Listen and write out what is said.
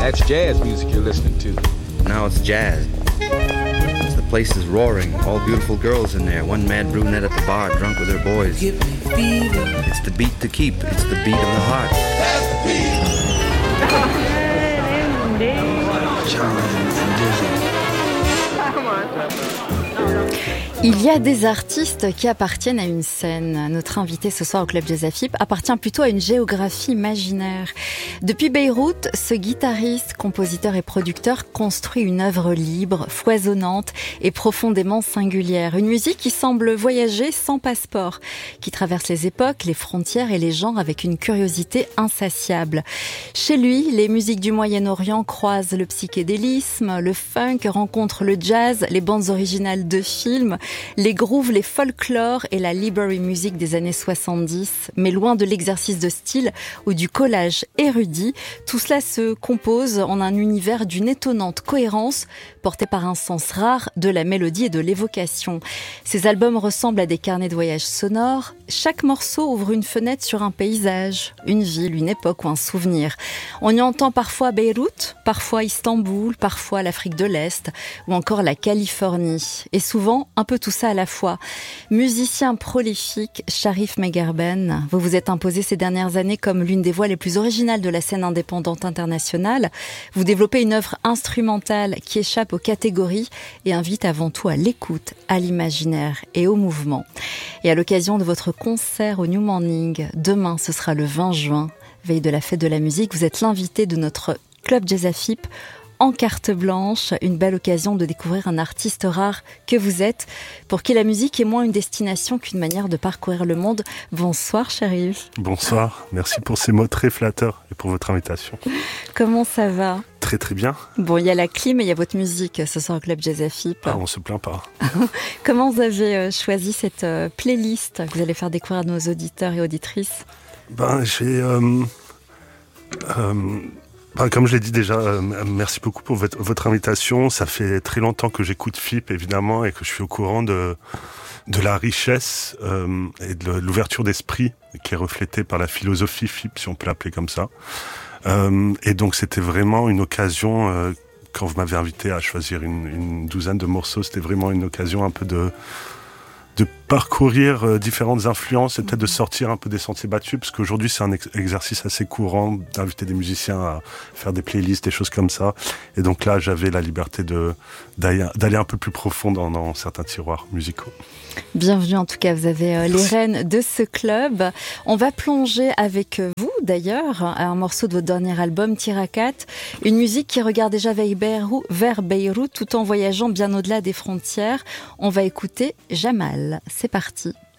That's jazz music you're listening to. Now it's jazz. The place is roaring, all beautiful girls in there. One mad brunette at the bar, drunk with her boys. Give me fever. It's the beat to keep. It's the beat of the heart. That's the beat. Charlie and Dizzy. Il y a des artistes qui appartiennent à une scène. Notre invité ce soir au Club Jazz AFIP appartient plutôt à une géographie imaginaire. Depuis Beyrouth, ce guitariste, compositeur et producteur construit une œuvre libre, foisonnante et profondément singulière. Une musique qui semble voyager sans passeport, qui traverse les époques, les frontières et les genres avec une curiosité insatiable. Chez lui, les musiques du Moyen-Orient croisent le psychédélisme, le funk rencontrent le jazz, les bandes originales de films, les grooves, les folklores et la library music des années 70. Mais loin de l'exercice de style ou du collage érudit, tout cela se compose en un univers d'une étonnante cohérence porté par un sens rare de la mélodie et de l'évocation. Ces albums ressemblent à des carnets de voyage sonores. Chaque morceau ouvre une fenêtre sur un paysage, une ville, une époque ou un souvenir. On y entend parfois Beyrouth, parfois Istanbul, parfois l'Afrique de l'Est ou encore la Californie. Et souvent, un peu tout ça à la fois. Musicien prolifique, Sharif Megherben, vous vous êtes imposé ces dernières années comme l'une des voix les plus originales de la scène indépendante internationale. Vous développez une œuvre instrumentale qui échappe aux catégories et invite avant tout à l'écoute, à l'imaginaire et au mouvement. Et à l'occasion de votre concert au New Morning, demain ce sera le 20 juin, veille de la fête de la musique, vous êtes l'invité de notre Club Jazz AFIP en carte blanche, une belle occasion de découvrir un artiste rare que vous êtes, pour qui la musique est moins une destination qu'une manière de parcourir le monde. Bonsoir Sharif. Bonsoir, merci pour ces mots très flatteurs et pour votre invitation. Comment ça va ? Très très bien. Bon, il y a la clim et il y a votre musique ce soir au Club Jazz AFIP. Ah, on se plaint pas. Comment vous avez choisi cette playlist que vous allez faire découvrir à nos auditeurs et auditrices ? Comme je l'ai dit déjà, merci beaucoup pour votre invitation. Ça fait très longtemps que j'écoute FIP, évidemment, et que je suis au courant de la richesse et de l'ouverture d'esprit qui est reflétée par la philosophie FIP, si on peut l'appeler comme ça. Et donc, c'était vraiment une occasion, quand vous m'avez invité à choisir une douzaine de morceaux, c'était vraiment une occasion un peu de parcourir différentes influences et peut-être de sortir un peu des sentiers battus, parce qu'aujourd'hui c'est un exercice assez courant d'inviter des musiciens à faire des playlists, des choses comme ça. Et donc là, j'avais la liberté d'aller un peu plus profond dans certains tiroirs musicaux. Bienvenue en tout cas, vous avez les rênes de ce club. On va plonger avec vous d'ailleurs à un morceau de votre dernier album, Tirakat, une musique qui regarde déjà vers Beyrouth tout en voyageant bien au-delà des frontières. On va écouter Jamal, c'est parti.